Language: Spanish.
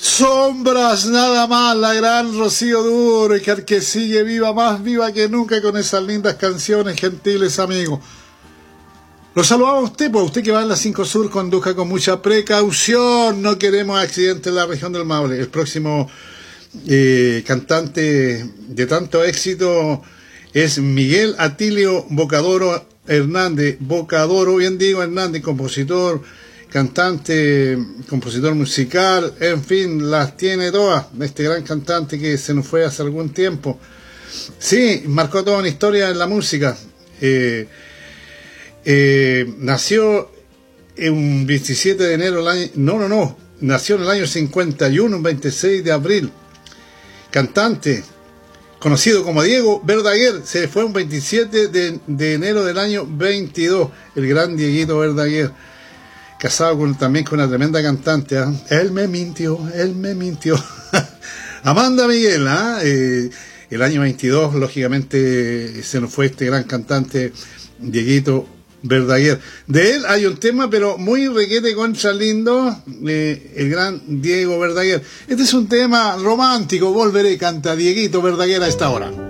Sombras nada más, la gran Rocío Dúrcal, que sigue viva, más viva que nunca con esas lindas canciones, gentiles amigos. Lo saludamos a usted, pues usted que va en la 5 Sur, conduzca con mucha precaución, no queremos accidentes en la región del Maule. El próximo cantante de tanto éxito es Miguel Atilio Bocadoro Hernández, Bocadoro, bien digo, Hernández, compositor, cantante, compositor musical, en fin, las tiene todas, este gran cantante que se nos fue hace algún tiempo. Sí, marcó toda una historia en la música. Nació un 27 de enero del año, nació en el año 51, un 26 de abril. Cantante, conocido como Diego Verdaguer, se fue un 27 de enero del año 22, el gran Dieguito Verdaguer. Casado también con una tremenda cantante, ¿eh? Él me mintió. Amanda Miguel, el año 22, lógicamente, se nos fue este gran cantante, Dieguito Verdaguer. De él hay un tema, pero muy requete contra lindo, el gran Diego Verdaguer. Este es un tema romántico, volveré, canta Dieguito Verdaguer a esta hora.